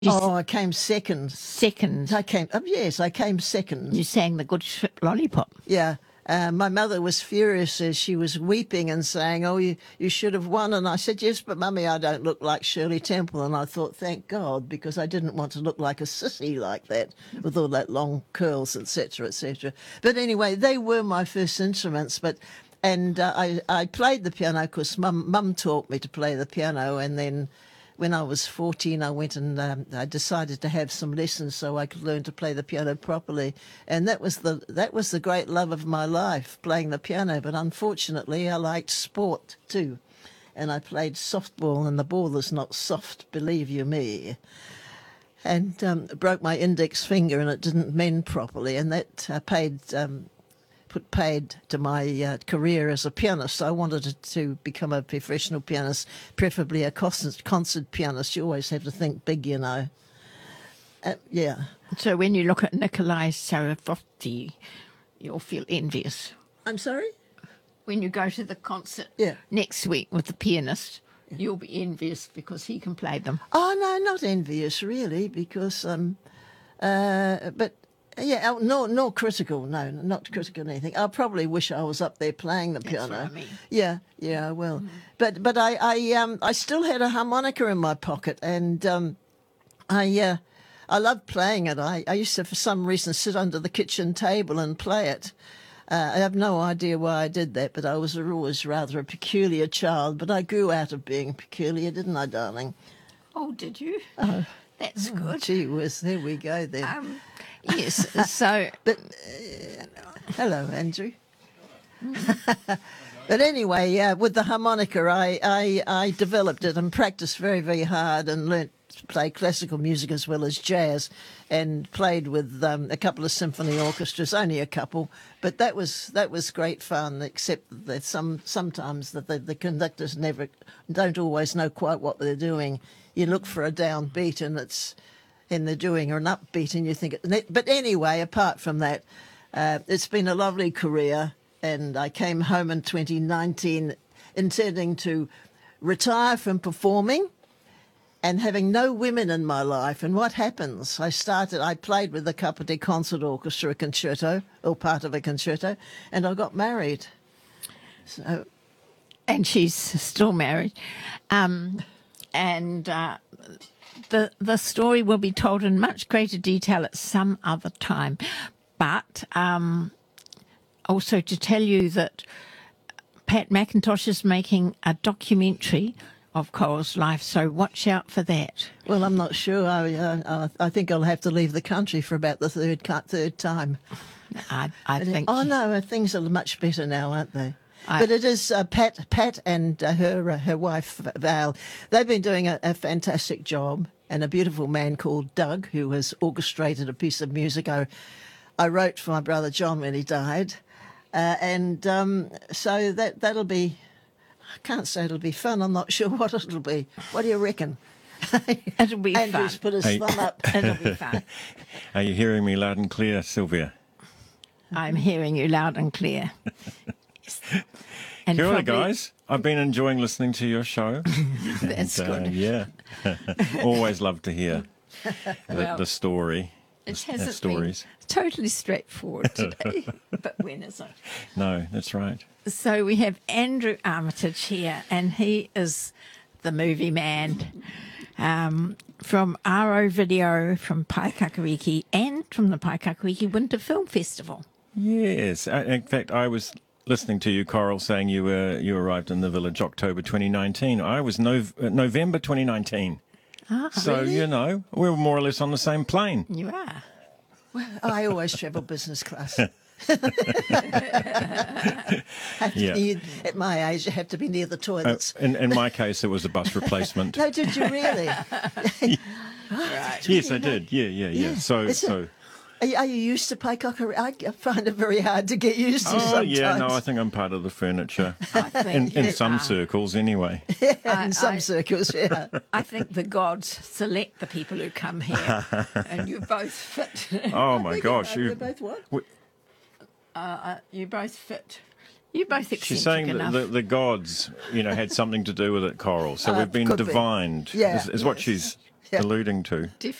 Oh, I came second. Second. I came second. You sang the Good Ship Lollipop. Yeah. My mother was furious as she was weeping and saying, "Oh, you should have won." And I said, "Yes, but Mummy, I don't look like Shirley Temple." And I thought, thank God, because I didn't want to look like a sissy like that with all that long curls, etc., etc. But anyway, they were my first instruments. And I played the piano because Mum taught me to play the piano, and then when I was 14, I went and I decided to have some lessons so I could learn to play the piano properly. And that was the great love of my life, playing the piano. But unfortunately, I liked sport too. And I played softball, and the ball is not soft, believe you me. And broke my index finger, and it didn't mend properly. And that put paid to my career as a pianist. I wanted to become a professional pianist, preferably a concert pianist. You always have to think big, you know. Yeah. So when you look at Nikolai Sarasvati, you'll feel envious. I'm sorry? When you go to the concert Yeah. next week with the pianist, you'll be envious because he can play them. Oh, no, not envious, really, because, but... Yeah, no, critical. No, not critical or anything. I probably wish I was up there playing the piano. That's what I mean. Yeah, I will. But I still had a harmonica in my pocket, and I loved playing it. I used to, for some reason, sit under the kitchen table and play it. I have no idea why I did that, but I was always rather a peculiar child. But I grew out of being peculiar, didn't I, darling? Oh, did you? That's good. Gee whiz, there we go then. Yes, so... But hello, Andrew. But anyway, with the harmonica, I developed it and practiced very, very hard and learnt to play classical music as well as jazz, and played with a couple of symphony orchestras, only a couple. But that was great fun, except that sometimes the conductors don't always know quite what they're doing. You look for a downbeat and they're doing an upbeat, and you think... But anyway, apart from that, it's been a lovely career, and I came home in 2019 intending to retire from performing and having no women in my life. And what happens? I played with the Kapiti Concert Orchestra, a concerto, or part of a concerto, and I got married. So... And she's still married. The story will be told in much greater detail at some other time. But also to tell you that Pat McIntosh is making a documentary of Coral's life, so watch out for that. Well, I'm not sure. I think I'll have to leave the country for about the third time. I think... Oh, no, things are much better now, aren't they? But it is Pat and her wife, Val. They've been doing a fantastic job, and a beautiful man called Doug, who has orchestrated a piece of music I wrote for my brother John when he died. So that'll be... I can't say it'll be fun. I'm not sure what it'll be. What do you reckon? It'll be Andrew's fun. put his thumb up. It'll be fun. Are you hearing me loud and clear, Sylvia? I'm hearing you loud and clear. And Kia ora, guys. I've been enjoying listening to your show. That's good. Yeah. Always love to hear the story. It the hasn't stories. been totally straightforward today, but when is it? No, that's right. So we have Andrew Armitage here, and he is the movie man from RO Video, from Paikakariki, and from the Paikakariki Winter Film Festival. Yes. In fact, I was listening to you, Coral, saying you arrived in the village October 2019. I was November 2019. So, really? you know, we're more or less on the same plane. You are. Well, I always travel business class. At my age, you have to be near the toilets. In my case, it was a bus replacement. No, did you really? Right. Yes, I did. Yeah. So... Are you used to Paikakari? I find it very hard to get used to sometimes. Yeah, no, I think I'm part of the furniture. I think in some circles, anyway. In some circles, yeah. I think the gods select the people who come here, and you both fit. Oh, my gosh. We're both what? You both fit. You both eccentric She's saying enough. that the gods, had something to do with it, Coral. So we've been could be. divined, Yeah, is what she's Yeah. alluding to.